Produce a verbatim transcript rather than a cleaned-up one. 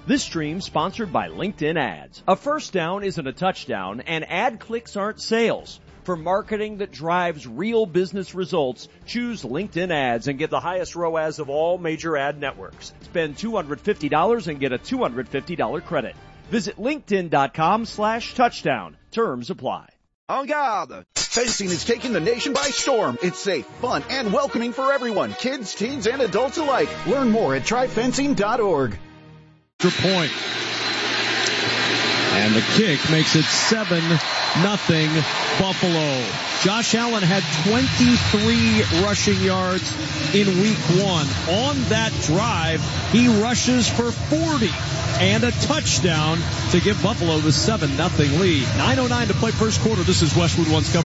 This stream sponsored by LinkedIn Ads. A first down isn't a touchdown, and ad clicks aren't sales. For marketing that drives real business results, choose LinkedIn Ads and get the highest R O A S of all major ad networks. Spend two hundred fifty dollars and get a two hundred fifty dollars credit. Visit linkedin.com slash touchdown. Terms apply. En garde! Fencing is taking the nation by storm. It's safe, fun, and welcoming for everyone, kids, teens, and adults alike. Learn more at try fencing dot org. Point. And the kick makes it seven nothing Buffalo. Josh Allen had twenty-three rushing yards in week one. On that drive, he rushes for forty and a touchdown to give Buffalo the seven nothing lead. nine oh nine to play first quarter. This is Westwood One's coverage.